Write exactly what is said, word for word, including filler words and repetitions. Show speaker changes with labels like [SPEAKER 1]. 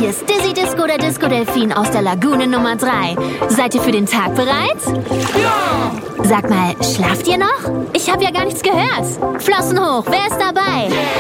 [SPEAKER 1] hier ist Dizzy Disco, der Disco-Delfin aus der Lagune Nummer drei. Seid ihr für den Tag bereit?
[SPEAKER 2] Ja!
[SPEAKER 1] Sag mal, schlaft ihr noch? Ich habe ja gar nichts gehört. Flossen hoch, wer ist dabei?